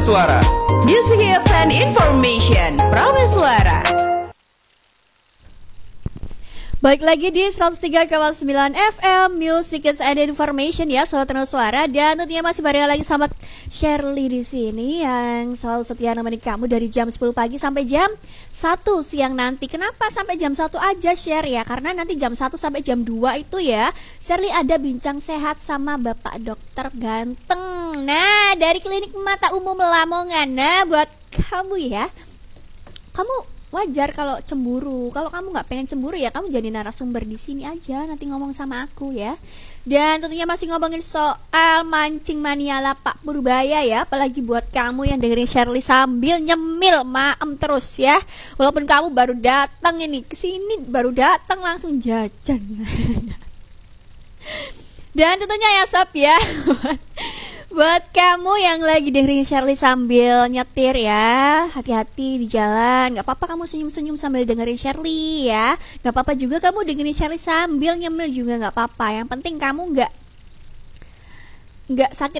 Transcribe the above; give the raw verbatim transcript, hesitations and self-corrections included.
Suara. Music hits and information. Prama Suara. Baik lagi di seratus tiga koma sembilan F M Music and Information ya, Sobat Prama Suara. Dan tentunya masih bareng lagi sama Shirley di sini yang selalu setia nemenin kamu dari jam sepuluh pagi sampai jam satu siang nanti. Kenapa sampai jam satu aja share ya? Karena nanti jam satu sampai jam dua itu ya Shirley ada bincang sehat sama Bapak Dokter Ganteng. Nah, dari Klinik Mata Umum Lamongan. Nah, buat kamu ya, kamu wajar kalau cemburu. Kalau kamu nggak pengen cemburu ya kamu jadi narasumber di sini aja, nanti ngomong sama aku ya. Dan tentunya masih ngomongin soal mancing mania lapak Purbaya ya. Apalagi buat kamu yang dengerin Shirley sambil nyemil maem terus ya. Walaupun kamu baru datang ini ke sini, baru datang langsung jajan. Dan tentunya ya sob ya, buat kamu yang lagi dengerin Shirley sambil nyetir ya, hati-hati di jalan. Gak apa-apa kamu senyum-senyum sambil dengerin Shirley ya. Gak apa-apa juga kamu dengerin Shirley sambil nyemil juga gak apa-apa. Yang penting kamu gak Gak sakit